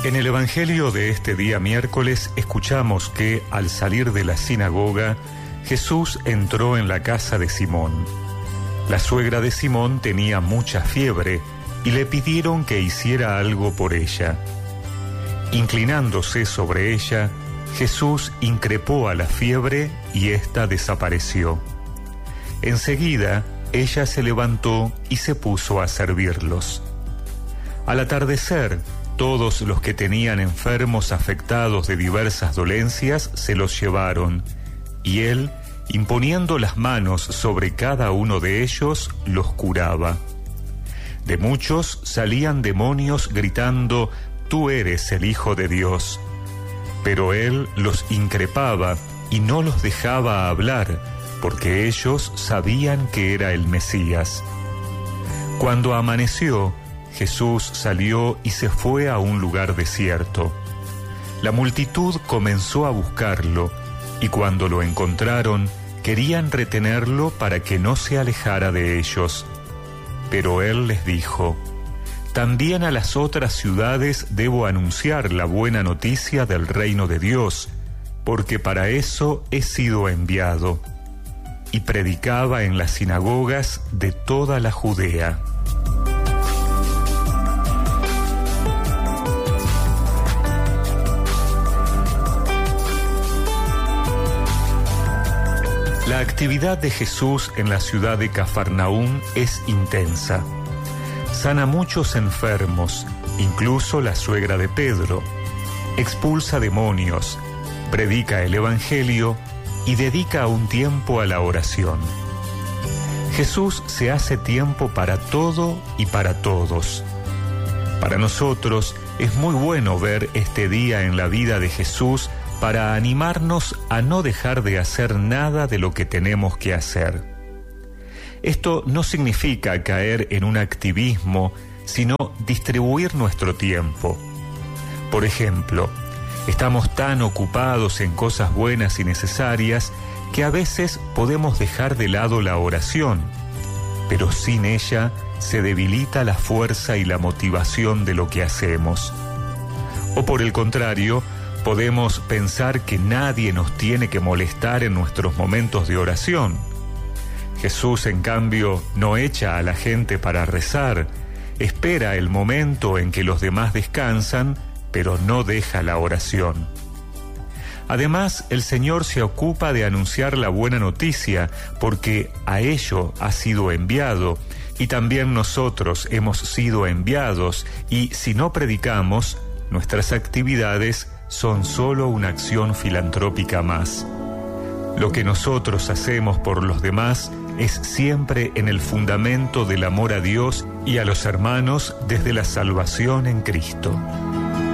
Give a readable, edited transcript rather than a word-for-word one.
En el Evangelio de este día miércoles escuchamos que al salir de la sinagoga, Jesús entró en la casa de Simón. La suegra de Simón tenía mucha fiebre y le pidieron que hiciera algo por ella. Inclinándose sobre ella, Jesús increpó a la fiebre y ésta desapareció. Enseguida, ella se levantó y se puso a servirlos. Al atardecer, todos los que tenían enfermos afectados de diversas dolencias se los llevaron, y él, imponiendo las manos sobre cada uno de ellos, los curaba. De muchos salían demonios gritando: «Tú eres el Hijo de Dios». Pero él los increpaba y no los dejaba hablar, porque ellos sabían que era el Mesías. Cuando amaneció, Jesús salió y se fue a un lugar desierto. La multitud comenzó a buscarlo, y cuando lo encontraron, querían retenerlo para que no se alejara de ellos. Pero él les dijo: «También a las otras ciudades debo anunciar la buena noticia del reino de Dios, porque para eso he sido enviado». Y predicaba en las sinagogas de toda la Judea. La actividad de Jesús en la ciudad de Cafarnaúm es intensa. Sana muchos enfermos, incluso la suegra de Pedro. Expulsa demonios, predica el Evangelio y dedica un tiempo a la oración. Jesús se hace tiempo para todo y para todos. Para nosotros es muy bueno ver este día en la vida de Jesús para animarnos a no dejar de hacer nada de lo que tenemos que hacer. Esto no significa caer en un activismo, sino distribuir nuestro tiempo. Por ejemplo, estamos tan ocupados en cosas buenas y necesarias que a veces podemos dejar de lado la oración, pero sin ella se debilita la fuerza y la motivación de lo que hacemos. O por el contrario, podemos pensar que nadie nos tiene que molestar en nuestros momentos de oración. Jesús, en cambio, no echa a la gente para rezar, espera el momento en que los demás descansan, pero no deja la oración. Además, el Señor se ocupa de anunciar la buena noticia, porque a ello ha sido enviado, y también nosotros hemos sido enviados, y si no predicamos, nuestras actividades son solo una acción filantrópica más. Lo que nosotros hacemos por los demás es siempre en el fundamento del amor a Dios y a los hermanos desde la salvación en Cristo.